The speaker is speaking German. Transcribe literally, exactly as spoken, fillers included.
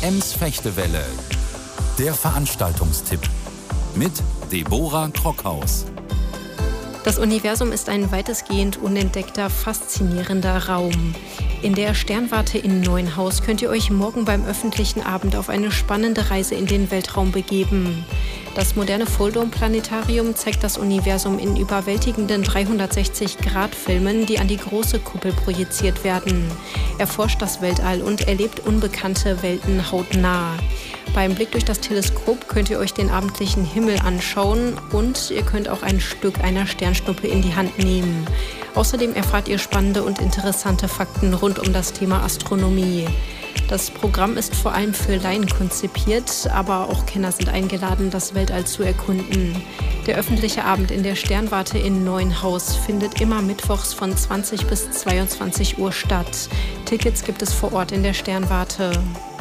Ems-Fechtewelle, der Veranstaltungstipp mit Deborah Krockhaus. Das Universum ist ein weitestgehend unentdeckter, faszinierender Raum. In der Sternwarte in Neuenhaus könnt ihr euch morgen beim öffentlichen Abend auf eine spannende Reise in den Weltraum begeben. Das moderne Full-Dome-Planetarium zeigt das Universum in überwältigenden dreihundertsechzig Grad Filmen, die an die große Kuppel projiziert werden. Erforscht das Weltall und erlebt unbekannte Welten hautnah. Beim Blick durch das Teleskop könnt ihr euch den abendlichen Himmel anschauen und ihr könnt auch ein Stück einer Sternschnuppe in die Hand nehmen. Außerdem erfahrt ihr spannende und interessante Fakten rund um das Thema Astronomie. Das Programm ist vor allem für Laien konzipiert, aber auch Kenner sind eingeladen, das Weltall zu erkunden. Der öffentliche Abend in der Sternwarte in Neuenhaus findet immer mittwochs von zwanzig bis zweiundzwanzig Uhr statt. Tickets gibt es vor Ort in der Sternwarte.